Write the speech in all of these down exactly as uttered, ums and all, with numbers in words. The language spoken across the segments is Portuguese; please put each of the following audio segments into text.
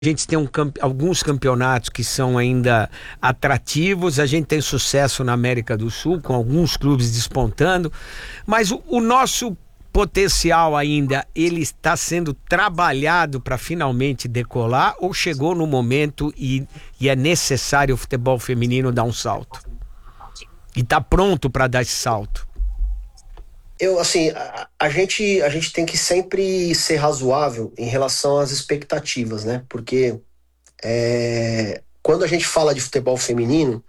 A gente tem um, alguns campeonatos que são ainda atrativos, a gente tem sucesso na América do Sul, com alguns clubes despontando, mas o, o nosso potencial ainda, ele está sendo trabalhado para finalmente decolar, ou chegou no momento e, e é necessário o futebol feminino dar um salto? E está pronto para dar esse salto? Eu, assim, a, a, gente, a gente tem que sempre ser razoável em relação às expectativas, né? Porque é, quando a gente fala de futebol feminino,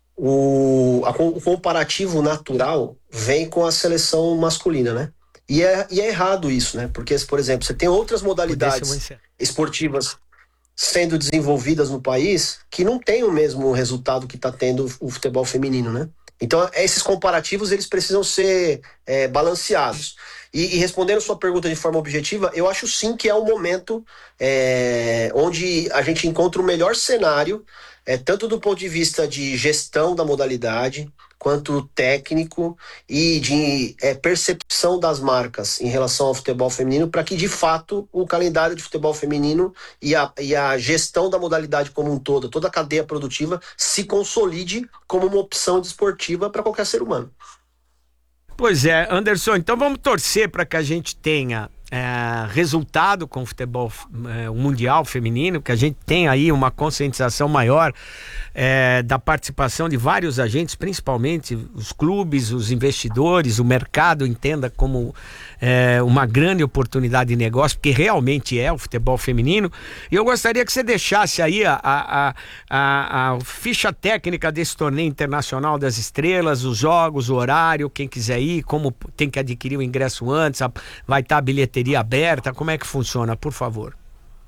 o, a, o comparativo natural vem com a seleção masculina, né? E é, e é errado isso, né? Porque, por exemplo, você tem outras modalidades esportivas sendo desenvolvidas no país que não tem o mesmo resultado que está tendo o futebol feminino, né? Então, esses comparativos, eles precisam ser é, balanceados. E, e respondendo sua pergunta de forma objetiva, eu acho sim que é um momento é, onde a gente encontra o melhor cenário, é, tanto do ponto de vista de gestão da modalidade, quanto técnico e de é, percepção das marcas em relação ao futebol feminino, para que, de fato, o calendário de futebol feminino e a, e a gestão da modalidade como um todo, toda a cadeia produtiva, se consolide como uma opção desportiva para qualquer ser humano. Pois é, Anderson, então vamos torcer para que a gente tenha é, resultado com o futebol é, mundial feminino, que a gente tenha aí uma conscientização maior é, da participação de vários agentes, principalmente os clubes, os investidores, o mercado entenda como é, uma grande oportunidade de negócio, porque realmente é o futebol feminino. E eu gostaria que você deixasse aí a, a, a, a ficha técnica desse torneio internacional das estrelas, os jogos, o horário, quem quiser ir, como tem que adquirir o ingresso antes, vai estar a bilheteria aberta, como é que funciona, por favor?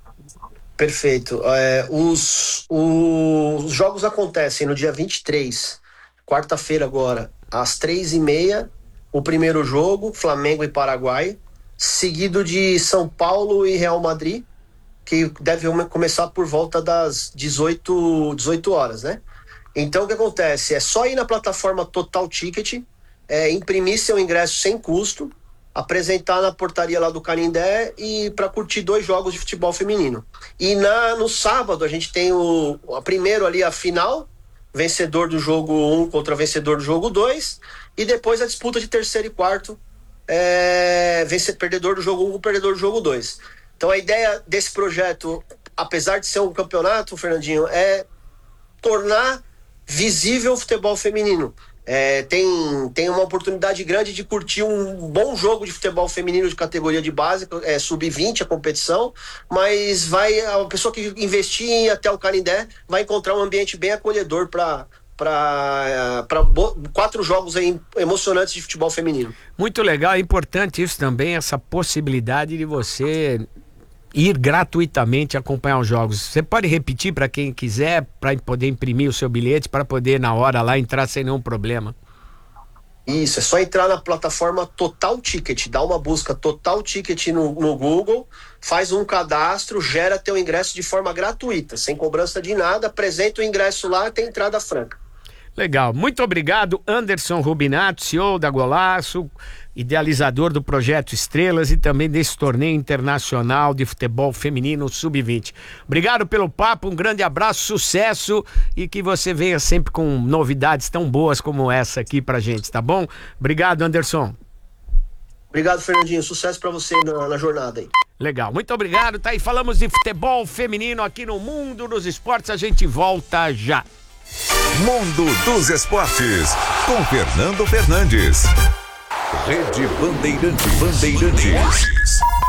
Perfeito. É, os, os jogos acontecem no dia vinte e três, quarta-feira agora, às três e meia, o primeiro jogo, Flamengo e Paraguai, seguido de São Paulo e Real Madrid, que deve começar por volta das dezoito, dezoito horas, né? Então o que acontece? É só ir na plataforma Total Ticket, é, imprimir seu ingresso sem custo, apresentar na portaria lá do Canindé e para curtir dois jogos de futebol feminino. E na, no sábado a gente tem o, a primeiro ali a final, vencedor do jogo um contra vencedor do jogo dois, e depois a disputa de terceiro e quarto, é, vencer, perdedor do jogo um, perdedor do jogo dois. Então a ideia desse projeto, apesar de ser um campeonato, Fernandinho, é tornar visível o futebol feminino. É, tem, tem uma oportunidade grande de curtir um bom jogo de futebol feminino de categoria de base, é, sub vinte a competição, mas vai, a pessoa que investir em ir até o Canindé vai encontrar um ambiente bem acolhedor para para quatro jogos aí emocionantes de futebol feminino. Muito legal, é importante isso também, essa possibilidade de você ir gratuitamente acompanhar os jogos. Você pode repetir para quem quiser, para poder imprimir o seu bilhete, para poder na hora lá entrar sem nenhum problema? Isso, é só entrar na plataforma Total Ticket, dá uma busca Total Ticket no, no Google, faz um cadastro, gera teu ingresso de forma gratuita, sem cobrança de nada, apresenta o ingresso lá e tem entrada franca. Legal, muito obrigado, Anderson Rubinato, C E O da Golaço, idealizador do projeto Estrelas e também desse torneio internacional de futebol feminino sub vinte. Obrigado pelo papo, um grande abraço, sucesso e que você venha sempre com novidades tão boas como essa aqui pra gente, tá bom? Obrigado, Anderson. Obrigado, Fernandinho, sucesso pra você na, na jornada aí. Legal, muito obrigado, tá aí, falamos de futebol feminino aqui no Mundo dos Esportes, a gente volta já. Mundo dos Esportes, com Fernando Fernandes. Rede Bandeirantes. Bandeirantes.